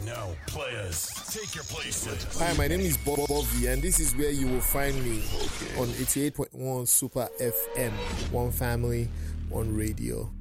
Now, players, take your places. Hi, my name is Bobby, and this is where you will find me on 88.1 Super FM. One family, one radio.